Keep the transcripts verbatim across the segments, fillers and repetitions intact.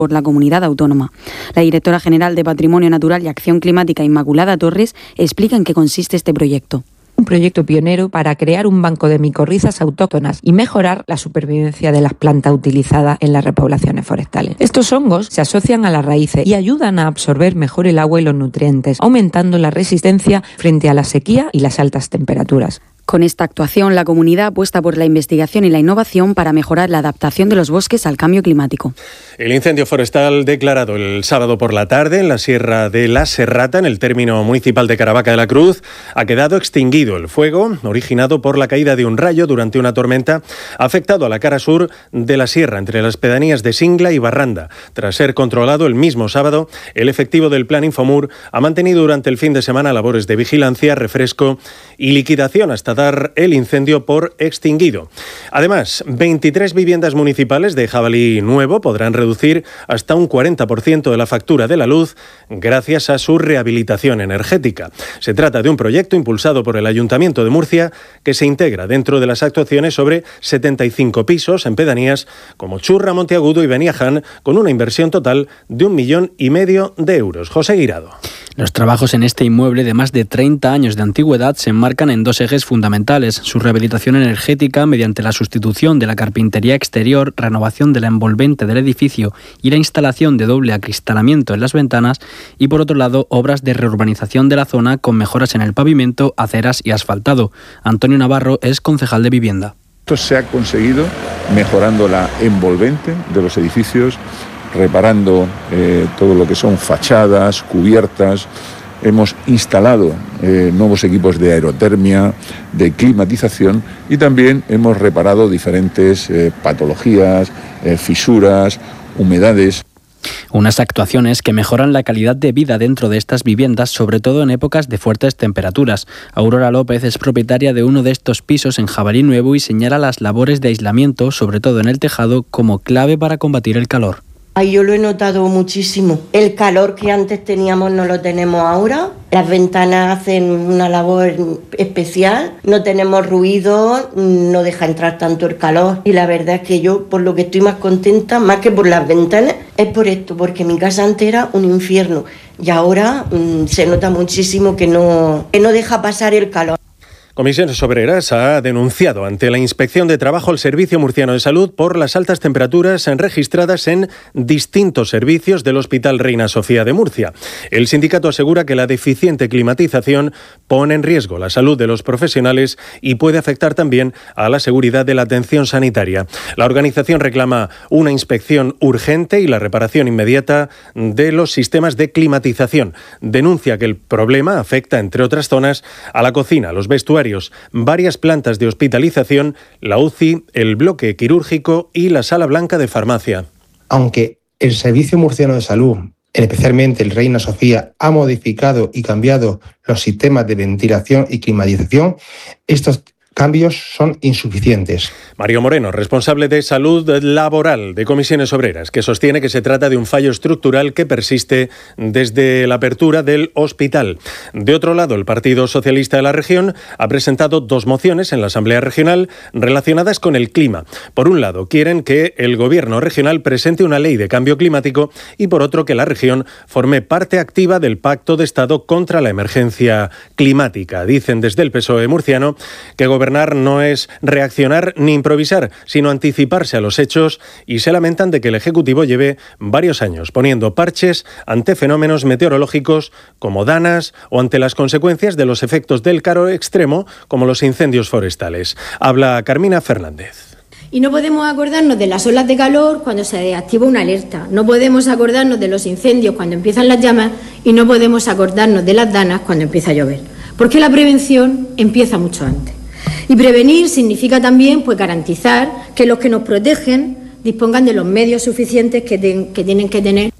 por la comunidad autónoma. La directora general de Patrimonio Natural y Acción Climática, Inmaculada Torres, explica en qué consiste este proyecto. Un proyecto pionero para crear un banco de micorrizas autóctonas y mejorar la supervivencia de las plantas utilizadas en las repoblaciones forestales. Estos hongos se asocian a las raíces y ayudan a absorber mejor el agua y los nutrientes, aumentando la resistencia frente a la sequía y las altas temperaturas. Con esta actuación, la comunidad apuesta por la investigación y la innovación para mejorar la adaptación de los bosques al cambio climático. El incendio forestal declarado el sábado por la tarde en la Sierra de la Serrata, en el término municipal de Caravaca de la Cruz, ha quedado extinguido. El fuego, originado por la caída de un rayo durante una tormenta, ha afectado a la cara sur de la sierra, entre las pedanías de Singla y Barranda. Tras ser controlado el mismo sábado, el efectivo del Plan Infomur ha mantenido durante el fin de semana labores de vigilancia, refresco y liquidación hasta dar el incendio por extinguido. Además, veintitrés viviendas municipales de Jabalí Nuevo podrán reducir hasta un cuarenta por ciento de la factura de la luz gracias a su rehabilitación energética. Se trata de un proyecto impulsado por el Ayuntamiento de Murcia que se integra dentro de las actuaciones sobre setenta y cinco pisos en pedanías como Churra, Monteagudo y Beniaján, con una inversión total de un millón y medio de euros. José Guirado. Los trabajos en este inmueble de más de treinta años de antigüedad se enmarcan en dos ejes fundamentales: su rehabilitación energética mediante la sustitución de la carpintería exterior, renovación de la envolvente del edificio y la instalación de doble acristalamiento en las ventanas, y por otro lado, obras de reurbanización de la zona con mejoras en el pavimento, aceras y asfaltado. Antonio Navarro es concejal de Vivienda. Esto se ha conseguido mejorando la envolvente de los edificios, reparando eh, todo lo que son fachadas, cubiertas. Hemos instalado eh, nuevos equipos de aerotermia, de climatización, y también hemos reparado diferentes eh, patologías, eh, fisuras, humedades. Unas actuaciones que mejoran la calidad de vida dentro de estas viviendas, sobre todo en épocas de fuertes temperaturas. Aurora López es propietaria de uno de estos pisos en Jabalí Nuevo y señala las labores de aislamiento, sobre todo en el tejado, como clave para combatir el calor. Ay, yo lo he notado muchísimo. El calor que antes teníamos no lo tenemos ahora. Las ventanas hacen una labor especial. No tenemos ruido, no deja entrar tanto el calor. Y la verdad es que yo, por lo que estoy más contenta, más que por las ventanas, es por esto, porque mi casa antes era un infierno. Y ahora mmm, se nota muchísimo que no, que no deja pasar el calor. Comisiones Obreras ha denunciado ante la Inspección de Trabajo al Servicio Murciano de Salud por las altas temperaturas registradas en distintos servicios del Hospital Reina Sofía de Murcia. El sindicato asegura que la deficiente climatización pone en riesgo la salud de los profesionales y puede afectar también a la seguridad de la atención sanitaria. La organización reclama una inspección urgente y la reparación inmediata de los sistemas de climatización. Denuncia que el problema afecta, entre otras zonas, a la cocina, los vestuarios, varias plantas de hospitalización, la U C I, el bloque quirúrgico y la sala blanca de farmacia. Aunque el Servicio Murciano de Salud, especialmente el Reina Sofía, ha modificado y cambiado los sistemas de ventilación y climatización, estos cambios son insuficientes. Mario Moreno, responsable de Salud Laboral de Comisiones Obreras, que sostiene que se trata de un fallo estructural que persiste desde la apertura del hospital. De otro lado, el Partido Socialista de la región ha presentado dos mociones en la Asamblea Regional relacionadas con el clima. Por un lado, quieren que el Gobierno regional presente una ley de cambio climático y, por otro, que la región forme parte activa del Pacto de Estado contra la emergencia climática. Dicen desde el P S O E murciano que gobernar no es reaccionar ni improvisar, sino anticiparse a los hechos, y se lamentan de que el Ejecutivo lleve varios años poniendo parches ante fenómenos meteorológicos como danas o ante las consecuencias de los efectos del calor extremo como los incendios forestales. Habla Carmina Fernández. Y no podemos acordarnos de las olas de calor cuando se activa una alerta, no podemos acordarnos de los incendios cuando empiezan las llamas y no podemos acordarnos de las danas cuando empieza a llover, porque la prevención empieza mucho antes. Y prevenir significa también pues, garantizar que los que nos protegen dispongan de los medios suficientes que, ten, que tienen que tener.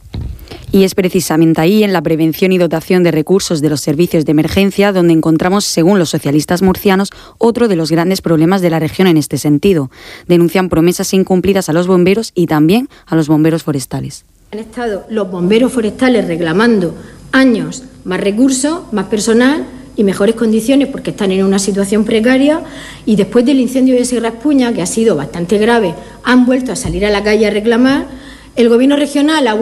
Y es precisamente ahí, en la prevención y dotación de recursos de los servicios de emergencia, donde encontramos, según los socialistas murcianos, otro de los grandes problemas de la región en este sentido. Denuncian promesas incumplidas a los bomberos y también a los bomberos forestales. Han estado los bomberos forestales reclamando años más recursos, más personal y mejores condiciones porque están en una situación precaria, y después del incendio de Sierra Espuña, que ha sido bastante grave, han vuelto a salir a la calle a reclamar el Gobierno regional ha